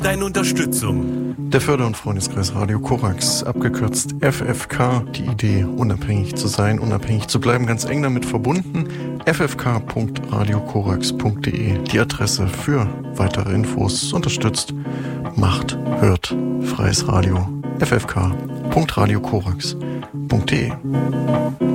deine Unterstützung. Der Förder- und Freundeskreis Radio Korax, abgekürzt FFK, die Idee, unabhängig zu sein, unabhängig zu bleiben, ganz eng damit verbunden. ffk.radiokorax.de, die Adresse für weitere Infos. Unterstützt, macht, hört, freies Radio. ffk.radiokorax.de